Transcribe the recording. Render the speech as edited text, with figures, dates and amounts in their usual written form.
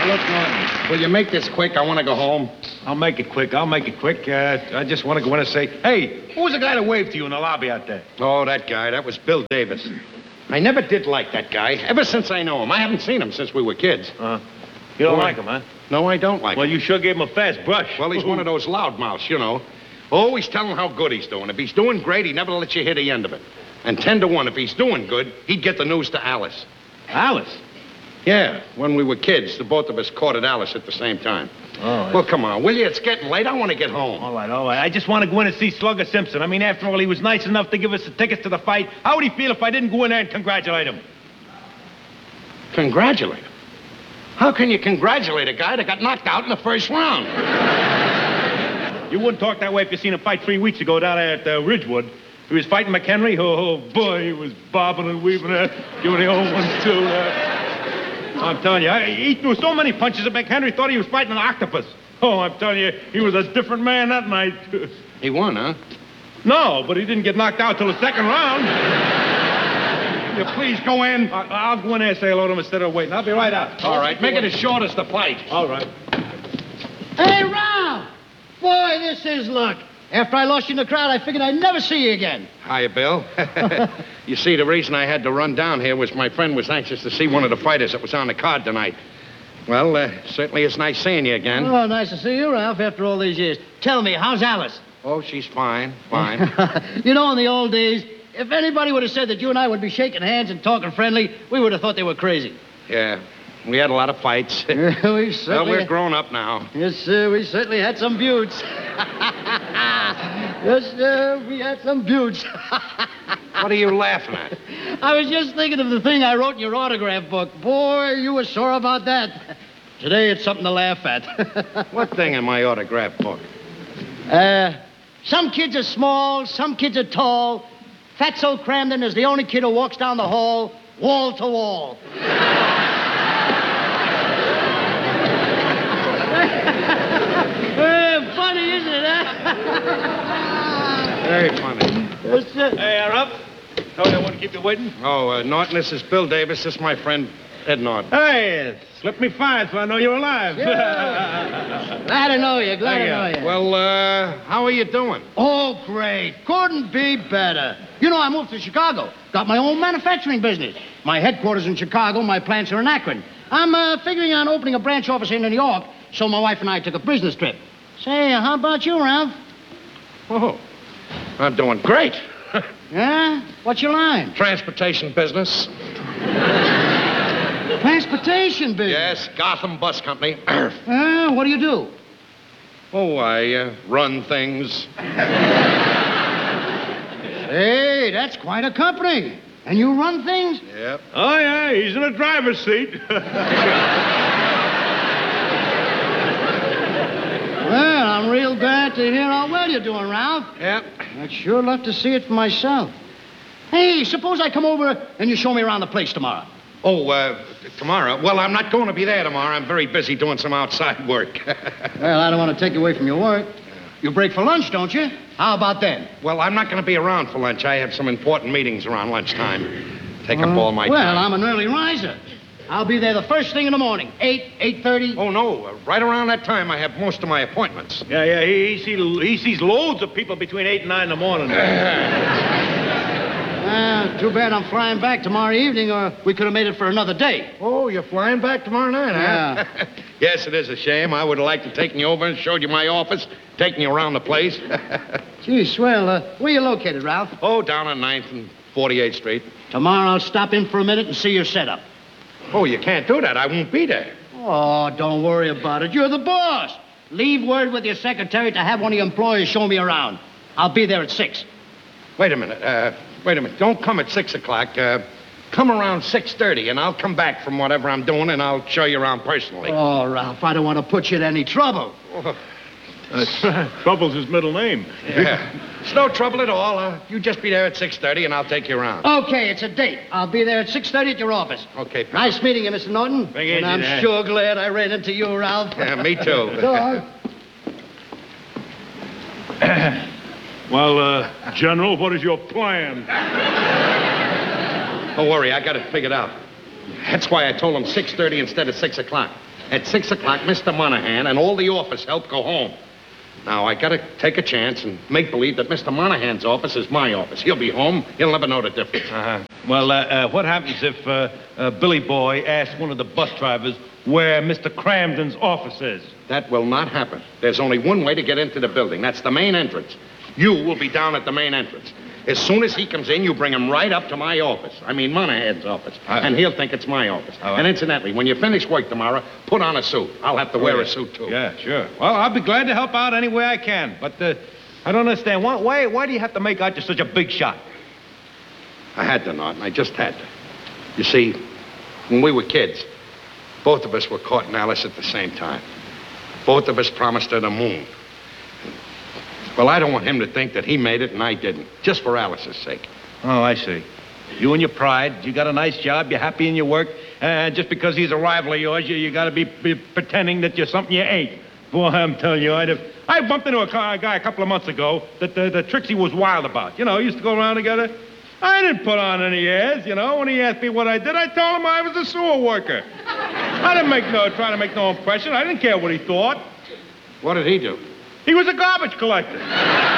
Look, Norton, will you make this quick? I want to go home. I'll make it quick. I just want to go in and say, hey, who was the guy that waved to you in the lobby out there? Oh, that guy. That was Bill Davis. I never did like that guy, ever since I know him. I haven't seen him since we were kids. You don't like him, huh? No, I don't like him. Well, you sure gave him a fast brush. Well, he's one of those loudmouths, you know. Always tell him how good he's doing. If he's doing great, he never lets you hear the end of it. And 10 to 1, if he's doing good, he'd get the news to Alice. Alice? Yeah, when we were kids, the both of us courted Alice at the same time. Oh. Well, come on, will you? It's getting late. I want to get home. All right. I just want to go in and see Slugger Simpson. I mean, after all, he was nice enough to give us the tickets to the fight. How would he feel if I didn't go in there and congratulate him? Congratulate him? How can you congratulate a guy that got knocked out in the first round? You wouldn't talk that way if you seen him fight 3 weeks ago down there at Ridgewood. He was fighting McHenry. Oh, boy, he was bobbing and weaving, giving the old one, too. I'm telling you, he threw so many punches that McHenry thought he was fighting an octopus. Oh, I'm telling you, he was a different man that night. He won, huh? No, but he didn't get knocked out till the second round. Will you please go in? I'll go in there and say hello to him instead of waiting. I'll be right out. All right, make it as short as the fight. All right. Hey, Ralph! Boy, this is luck. After I lost you in the crowd, I figured I'd never see you again. Hiya, Bill. You see, the reason I had to run down here was my friend was anxious to see one of the fighters that was on the card tonight. Well, certainly it's nice seeing you again. Oh, nice to see you, Ralph, after all these years. Tell me, how's Alice? Oh, she's fine, fine. You know, in the old days, if anybody would have said that you and I would be shaking hands and talking friendly, we would have thought they were crazy. Yeah, we had a lot of fights. Well, we're grown up now. Yes, sir, we certainly had some feuds. Yes, sir, we had some feuds. What are you laughing at? I was just thinking of the thing I wrote in your autograph book. Boy, you were sore about that. Today, it's something to laugh at. What thing in my autograph book? Some kids are small, some kids are tall. Fatso Cramden is the only kid who walks down the hall, wall to wall. Funny, isn't it, huh? Very funny. Yes, sir. Hey, Ruff. Told you I wouldn't keep you waiting. Oh, Norton, this is Bill Davis. This is my friend, Ed Norton. Hey, slip me fine so I know you're alive. Yeah. Glad to know you, glad to know you. Well, how are you doing? Oh, great. Couldn't be better. You know, I moved to Chicago. Got my own manufacturing business. My headquarters in Chicago, my plants are in Akron. I'm figuring on opening a branch office in New York, so my wife and I took a business trip. Say, how about you, Ralph? Oh, I'm doing great. Yeah? What's your line? Transportation business. Transportation business? Yes, Gotham Bus Company. What do you do? Oh, I run things. Hey, that's quite a company. And you run things? Yep. Oh, yeah, he's in the driver's seat. Well, I'm real glad to hear how well you're doing, Ralph. Yep. I'd sure love to see it for myself. Hey, suppose I come over and you show me around the place tomorrow. Oh, tomorrow? Well, I'm not going to be there tomorrow. I'm very busy doing some outside work. Well, I don't want to take you away from your work. You break for lunch, don't you? How about then? Well, I'm not going to be around for lunch. I have some important meetings around lunchtime. Take up all my time. Well, I'm an early riser. I'll be there the first thing in the morning, 8:30. Oh, no. Right around that time, I have most of my appointments. Yeah, he sees loads of people between 8 and 9 in the morning. Too bad I'm flying back tomorrow evening, or we could have made it for another day. Oh, you're flying back tomorrow night, huh? Yeah. Yes, it is a shame. I would have liked to take you over and showed you my office, taking you around the place. Gee, swell. Where you located, Ralph? Oh, down on 9th and 48th Street. Tomorrow I'll stop in for a minute and see your setup. Oh, you can't do that. I won't be there. Oh, don't worry about it. You're the boss. Leave word with your secretary to have one of your employees show me around. I'll be there at 6. Wait a minute. Don't come at 6 o'clock. Come around 6:30, and I'll come back from whatever I'm doing, and I'll show you around personally. Oh, Ralph, I don't want to put you in any trouble. Trouble's his middle name. Yeah. It's no trouble at all. You just be there at 6:30, and I'll take you around. Okay, it's a date. I'll be there at 6:30 at your office. Okay, pal. Nice meeting you, Mr. Norton. Thank you, And I'm Dad. sure glad I ran into you, Ralph. Yeah, me too. So long. Well, General, what is your plan? Don't worry, I got it figured out. That's why I told him 6:30 instead of 6 o'clock. At 6 o'clock, Mr. Monahan and all the office help go home. Now, I gotta take a chance and make believe that Mr. Monahan's office is my office. He'll be home. He'll never know the difference. Well, what happens if Billy Boy asks one of the bus drivers where Mr. Cramden's office is? That will not happen. There's only one way to get into the building. That's the main entrance. You will be down at the main entrance. As soon as he comes in, you bring him right up to my office. I mean, Monahan's office. And he'll think it's my office. And incidentally, when you finish work tomorrow, put on a suit. I'll have to wear a suit, too. Yeah, sure. Well, I'll be glad to help out any way I can. But I don't understand. Why do you have to make out you're such a big shot? I had to, Norton. I just had to. You see, when we were kids, both of us were caught in Alice at the same time. Both of us promised her the moon. Well, I don't want him to think that he made it and I didn't, just for Alice's sake. Oh, I see. You and your pride, you got a nice job, you're happy in your work, and just because he's a rival of yours, you got to be pretending that you're something you ain't. Boy, I'm telling you, I bumped into a guy a couple of months ago that the Trixie was wild about. You know, used to go around together. I didn't put on any airs, you know. When he asked me what I did, I told him I was a sewer worker. I didn't try to make no impression. I didn't care what he thought. What did he do? He was a garbage collector.